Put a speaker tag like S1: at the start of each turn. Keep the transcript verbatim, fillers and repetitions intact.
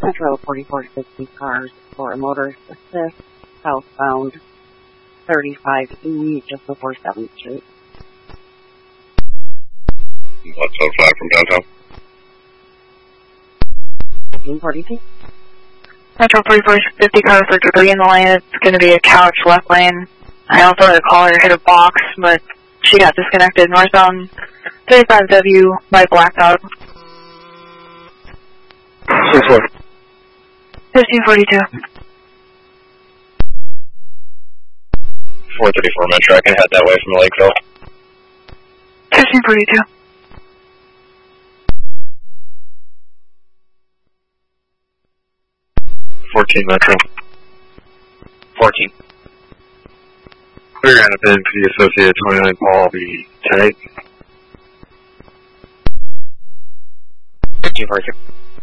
S1: Metro forty-four sixty cars for a motorist assist, southbound thirty-five E just before seventh Street.
S2: one seven five from downtown.
S1: fifteen forty-two.
S3: Metro forty-four fifty car for debris in the lane. It's going to be a couch left lane. I also had a caller hit a box, but she got disconnected. Northbound thirty-five W by Black Dog.
S2: six one.
S3: fifteen forty-two.
S2: four thirty-four Metro, I can head that way from Lakeville.
S3: fifteen forty-two.
S2: fourteen Metro. fourteen. Clear out of N P associated twenty-nine Paul, I'll be ten eight.
S4: fifteen forty-two.